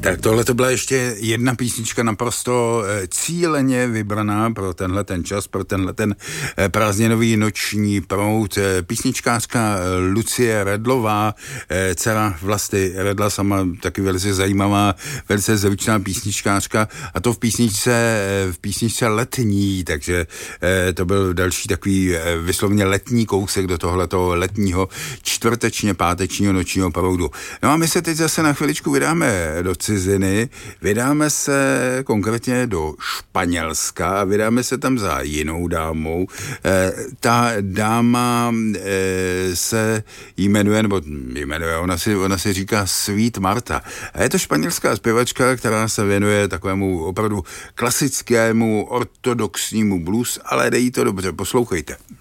Tak tohle to byla ještě jedna písnička naprosto cíleně vybraná pro tenhle ten čas, pro tenhle ten prázdninový noční proud. Písničkářka Lucie Redlová, dcera Vlasty Redla, sama taky velice zajímavá, velice zvučná písničkářka, a to v písničce Letní, takže to byl další takový vyslovně letní kousek do tohletoho letního čtvrtečně pátečního nočního proudu. No a my se teď zase na chviličku vydáme do ciziny, vydáme se konkrétně do Španělska a vydáme se tam za jinou dámou. Ta dáma se jmenuje, ona si říká Sweet Marta. A je to španělská zpěvačka, která se věnuje takovému opravdu klasickému ortodoxnímu blues, ale dejí to dobře, poslouchejte.